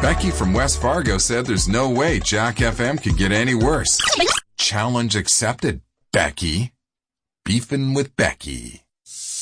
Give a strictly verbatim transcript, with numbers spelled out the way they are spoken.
Becky from West Fargo said there's no way Jack F M could get any worse. Challenge accepted, Becky. Beefin' with Becky.